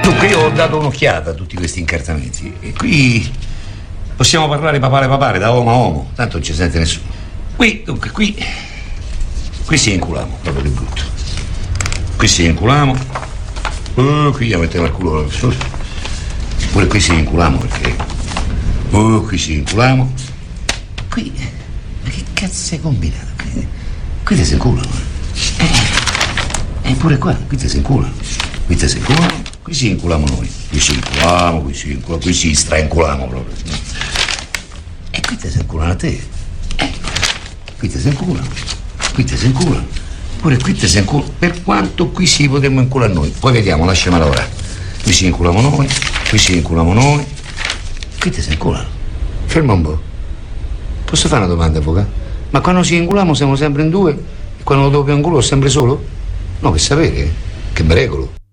Dunque io ho dato un'occhiata a tutti questi incartamenti e qui possiamo parlare papale da uomo a uomo, tanto non ci sente nessuno. Qui si inculamo, proprio che brutto. Qui si inculamo, qui gli mettiamo il culo, pure qui si inculamo perché, qui si inculamo, qui, ma che cazzo hai combinato? Qui ti si inculano, pure qua, qui ti si inculano, qui ti si inculano, qui si inculamo noi, qui si inculamo, qui si strainculamo proprio. E qui ti si inculano a te, qui ti si inculano, qui ti si inculano, pure qui ti si inculano, per quanto qui si potremmo inculare noi, poi vediamo, lasciamo lavorare, qui si inculamo noi, qui si inculamo noi, qui ti si inculano. Ferma un po', posso fare una domanda, avvocato? Ma quando si inculamo siamo sempre in due e quando lo dopo in culo sempre solo? No, per sapere, che bregolo.